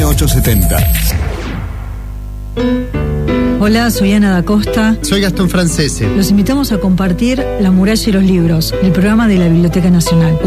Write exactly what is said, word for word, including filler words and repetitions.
ochocientos setenta. Hola, soy Ana da Costa. Soy Gastón Francese. Los invitamos a compartir La muralla y los libros, el programa de la Biblioteca Nacional.